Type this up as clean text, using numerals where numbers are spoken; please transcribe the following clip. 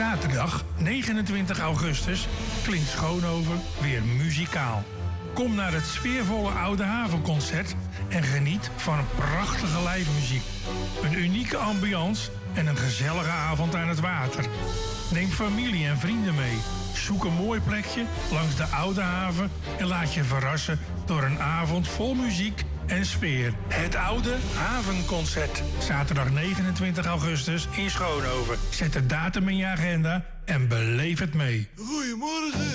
Zaterdag 29 augustus klinkt Schoonhoven weer muzikaal. Kom naar het sfeervolle Oude Havenconcert en geniet van een prachtige live muziek. Een unieke ambiance en een gezellige avond aan het water. Neem familie en vrienden mee. Zoek een mooi plekje langs de Oude Haven en laat je verrassen door een avond vol muziek en sfeer. Het Oude Havenconcert. Zaterdag 29 augustus in Schoonhoven. Zet de datum in je agenda en beleef het mee. Goedemorgen.